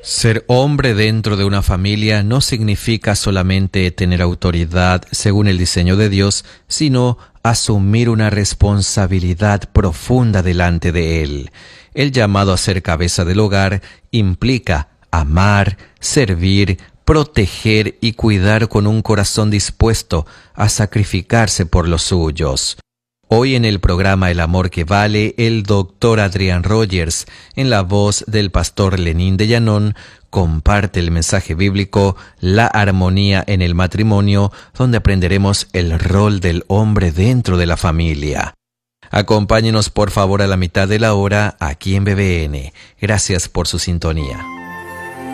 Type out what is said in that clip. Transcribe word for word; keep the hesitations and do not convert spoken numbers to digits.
Ser hombre dentro de una familia no significa solamente tener autoridad según el diseño de Dios, sino asumir una responsabilidad profunda delante de Él. El llamado a ser cabeza del hogar implica amar, servir, proteger y cuidar con un corazón dispuesto a sacrificarse por los suyos. Hoy en el programa El Amor que Vale, el doctor Adrián Rogers, en la voz del pastor Lenín de Llanón, comparte el mensaje bíblico La armonía en el matrimonio, donde aprenderemos el rol del hombre dentro de la familia. Acompáñenos por favor a la mitad de la hora aquí en B B N. Gracias por su sintonía.